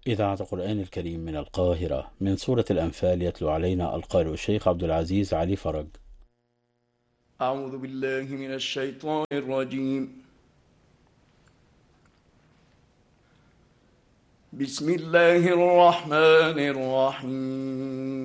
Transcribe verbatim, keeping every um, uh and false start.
إذاعة القرآن الكريم من القاهرة، من سورة الأنفال، يتلو علينا القارئ الشيخ عبد العزيز علي فرج. أعوذ بالله من الشيطان الرجيم. بسم الله الرحمن الرحيم.